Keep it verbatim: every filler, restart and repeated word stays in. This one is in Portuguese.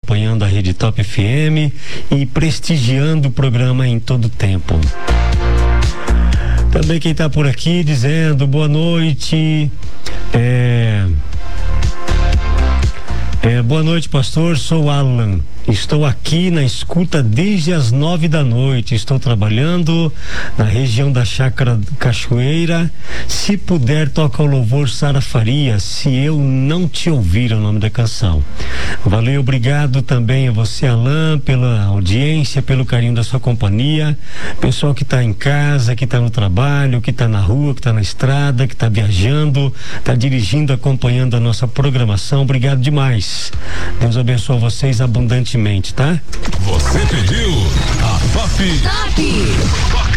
acompanhando a Rede Top F M e prestigiando o programa em todo o tempo. Também quem está por aqui dizendo boa noite. É, é, boa noite, pastor. Sou Alan. Estou aqui na escuta desde as nove da noite. Estou trabalhando na região da Chácara Cachoeira. Se puder, toca o louvor Sara Faria. Se eu não te ouvir, é o nome da canção. Valeu, obrigado também a você, Alan, pela audiência, pelo carinho da sua companhia. Pessoal que está em casa, que está no trabalho, que está na rua, que está na estrada, que está viajando, está dirigindo, acompanhando a nossa programação. Obrigado demais. Deus abençoe vocês abundantemente. Tá? Você pediu a Top. Top.